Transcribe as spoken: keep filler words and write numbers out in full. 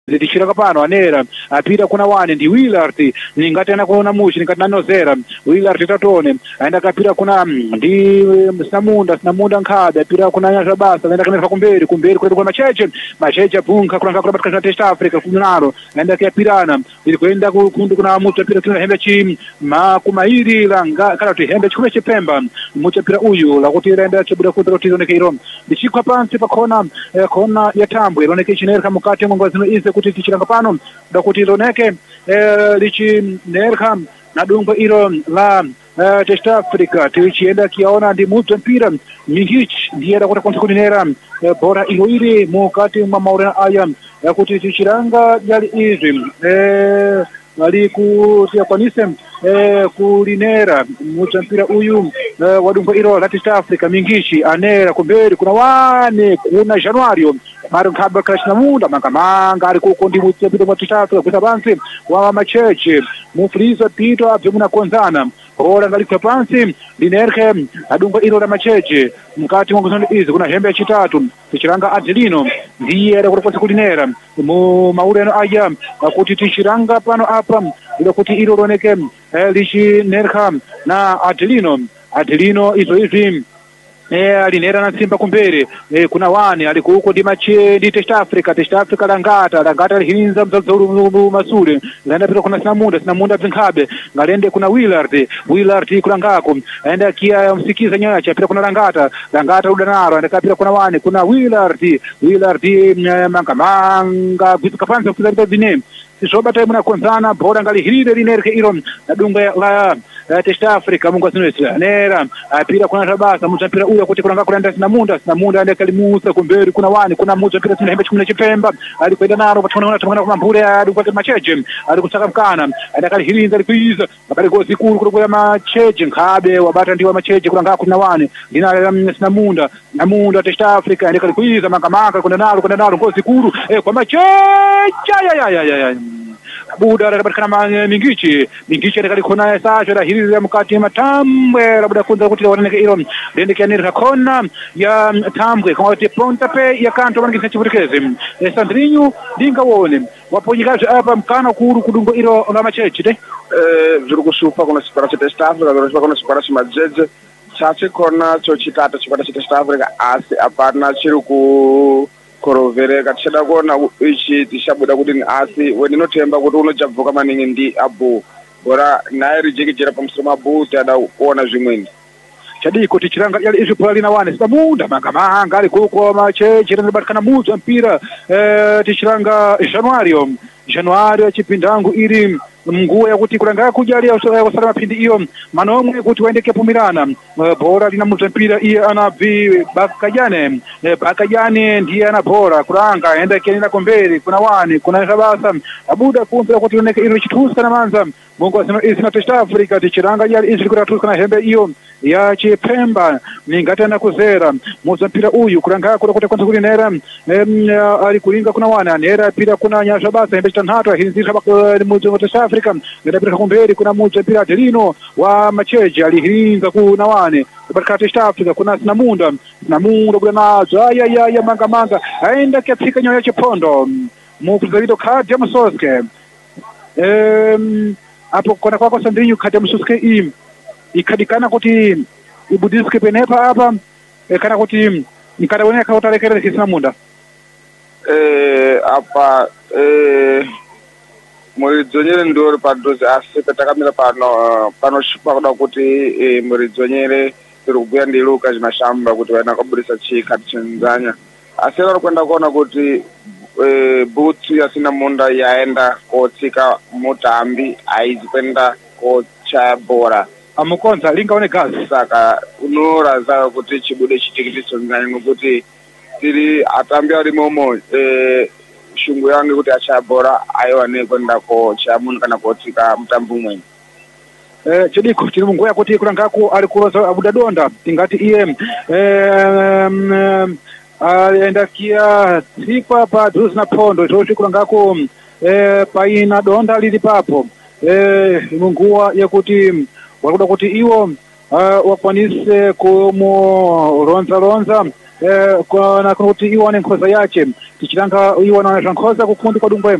Zidishira pano anera apita kuna wane ndi Willard ningati ana kuona mushi ningati nanozera Willard tatone aenda kapita kuna ndi Sinamunda Sinamunda nkhabe apita kuna Nyasha basa aenda kanesa kumberi kumberi kwetu kwa macheche macheche punka kulanga kula batka Test Africa kunalo aenda kapirana ili kwenda kundu kuna mutu apita tuna hembe chi makumairi langa kala tu hembe chikume chipemba mutu apita uyu la kuti aenda chibuda kuti rotizone keiro ndichikwa pansi pakona kona ya tambwe loneke chinerka mukati mongozino ize kuti tichiranga pano ndakuti loneke eh, lichi nerka na dumbo ilo la uh, Test Africa tichienda kiaona ndi mutu mpira Mingich ndiye ndakuti konti kuninera eh, bora ilo ili mukati mwa maurena aya ya kuti tichiranga jali izi eh, ali kutia kwanise eh, kulinera mutu mpira uyu eh, wadumbo ilo la Test Africa Mingichi anera kumberi kuna wane kuna Januario Maru Nkaba Sinamunda mangamanga ari kuko ndi mutu mpira mwa Test Africa kuita bansi wa macheche mufrizo pito abjumuna konzana ora ngalikwa pansi linerke adumbo ilo la macheche mkati mwa kuzondi izi kuna hembe ya chitatu tichiranga Adelino ndiye ari kuti kulinera mu maureno aya kuti tichiranga pano apa ilo kuti ilo loneke eh, lichi nerka na Adelino Adelino izo izi eh alinera na Simba kumbere eh, kuna wane alikuko ndi mache ndi Test Africa Test Africa langata langata lihinza mzazuru masule lenda pita kuna Sinamunda Sinamunda zinkhabe ngalende kuna Willard Willard kulangako aenda kia msikiza Nyacha pita kuna langata langata udanaro aenda kapita kuna wane kuna Willard Willard manga manga kutuka panza kuzalita bine sisoba tayi muna konzana bora ngali hiride linerke ilo nadunga la uh, Test Africa mungu asinwesa nera apira kuna tabasa mutu apira uya kuti kuna ngakulanda Sinamunda Sinamunda ande kalimusa kumberi kuna wani kuna mutu apira tuna hembe chikuna chipemba alikwenda naro patona kuna tumana kuma mbule alikuwa macheche alikusaka mkana ande kali hirinza alikuiza bakali gozi kuru kuna kwa macheche nkhabe wabata ndiwa macheche kuna ngaku kuna wani dina Sinamunda Sinamunda Test Africa ande kalikuiza makamaka kuna naro kuna naro gozi kuru eh kwa macheche ya ya ya ya ya buda rakabatikana Mingichi Mingichi rakalikona sacho la hiri ya mukati matambwe labuda kunza kuti waneke ilo rende kianira kona ya tambwe kama ti ponta pe ya kanto waneke chibutekeze e Sandrinho dinga wone waponyikaje apa mkana kuru kudungo ilo la macheche te eh zuru kusupa kuna separação Test Africa zuru kuna separação majeje chache kona chochitata chipata Test Africa asi apana chiri ku korovereka tichada kuona ichi tishabuda kuti ni asi weninotemba kuti unojabvuka maningi ndi Abu bora naye rijekejera pamusoro mabu tada kuona zvimweni chadiko tichiranga yali izvi pula lina wane Sinamunda mangamanga ari kuko macheche rinobatikana mutu mpira eh, tichiranga Januario Januario chipindangu iri mnguo ya kuti kulanga kujalia usala mapindi iyo manomwe kuti waendeke pumirana uh, bora lina mutu mpira iye anabi Bakajane uh, Bakajane ndiye ana bora kulanga enda kenina komberi kuna wani kuna sabasa abuda kumpira kuti uneke ilo chituska na manza mungu asina isina Test Africa tichiranga yali izili kuti atuska na hembe iyo ya chipemba ningati ana kuzera mutu mpira uyu kulanga kula kuti kwanza kulinera um, uh, ali kulinga kuna wani anera pira kuna Nyasha basa hembe chitanhatu hinzisha uh, mutu Test Africa ngedapita kumberi kuna mutu mpira Adelino wa macheche alihinza kuna wane kubatika Test Africa kuna Sinamunda Sinamunda kuna nazo aya ya ya manga manga aenda katika nyoya chipondo mukuzalito kati ya Msoske em hapo kuna kwako Sandrinho kati ya Msoske im ikadikana kuti ibudiske penepa hapa e, kana kuti nikadaoneka utarekera Sinamunda eh hapa eh Muridzonyere ndori padhuze asi patakamira pano panoshupa kuda kuti e, Muridzonyere tiri kubhuya ndi Lucas Mashamba kuti vaina kabudisa chika tichenzanya asi vari kuenda kuona kuti e, butsu ya Sinamunda yaenda kotsika mutambi haizi kuenda kochaya bhora amukonza lingaone gazi saka unoraza kuti chibude chitiki tichenzanya nokuti tiri atambi ari momo e, shungu yangu kuti achaya bhora aiwane kwenda kochaya munhu kana kotsika mutambi umweni eh chidiko tiri mungoya kuti kulangako ari kuroza abuda donda tingati iye eh aenda kia tsikwa pa dhuzi na pondo zoti kulangako eh paina donda lili papo eh munguwa yakuti wakuda kuti iwo uh, wakwanise kumu ronza ronza eh, kuna kuti iwane nkhosa yache tichitanga iwana nkhosa kukundi kwa dungwe